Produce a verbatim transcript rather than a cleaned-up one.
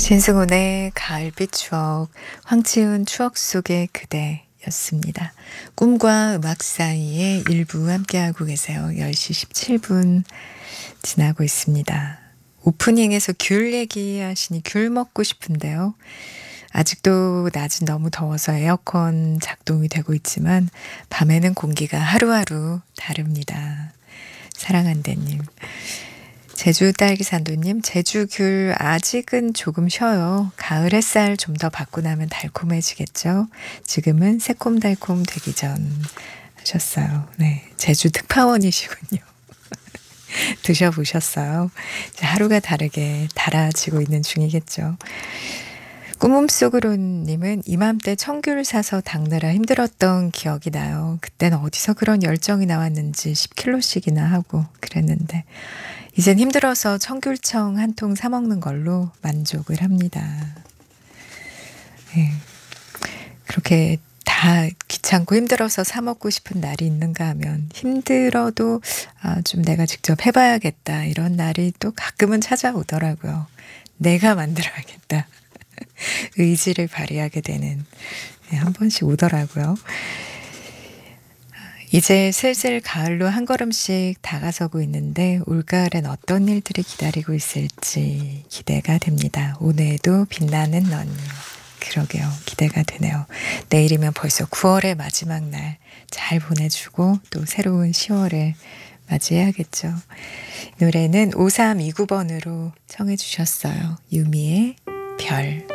신승훈의 가을빛 추억, 황치훈 추억 속의 그대였습니다. 꿈과 음악 사이에 일부 함께하고 계세요. 열 시 십칠 분 지나고 있습니다. 오프닝에서 귤 얘기하시니 귤 먹고 싶은데요. 아직도 낮은 너무 더워서 에어컨 작동이 되고 있지만 밤에는 공기가 하루하루 다릅니다. 사랑한대님. 제주 딸기산도님, 제주 귤 아직은 조금 쉬어요. 가을 햇살 좀 더 받고 나면 달콤해지겠죠. 지금은 새콤달콤 되기 전 하셨어요. 네, 제주 특파원이시군요. 드셔보셨어요? 이제 하루가 다르게 달아지고 있는 중이겠죠. 꿈음속으로님은 이맘때 청귤 사서 닦느라 힘들었던 기억이 나요. 그땐 어디서 그런 열정이 나왔는지 십 킬로씩이나 하고 그랬는데 이젠 힘들어서 청귤청 한 통 사 먹는 걸로 만족을 합니다. 네. 그렇게 다 귀찮고 힘들어서 사 먹고 싶은 날이 있는가 하면 힘들어도 아, 좀 내가 직접 해봐야겠다 이런 날이 또 가끔은 찾아오더라고요. 내가 만들어야겠다. 의지를 발휘하게 되는 네, 한 번씩 오더라고요. 이제 슬슬 가을로 한 걸음씩 다가서고 있는데 올가을엔 어떤 일들이 기다리고 있을지 기대가 됩니다. 오늘도 빛나는 넌. 그러게요. 기대가 되네요. 내일이면 벌써 구월의 마지막 날 잘 보내주고 또 새로운 시월을 맞이해야겠죠. 노래는 오삼이구 번으로 청해 주셨어요. 유미의 별.